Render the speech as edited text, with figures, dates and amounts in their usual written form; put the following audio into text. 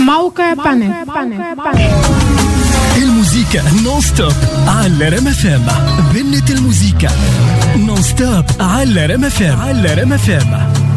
موقع بانل. الموسيقى نون ستوب على ريم اف ام. بنت الموسيقى نون ستوب على ريم اف ام.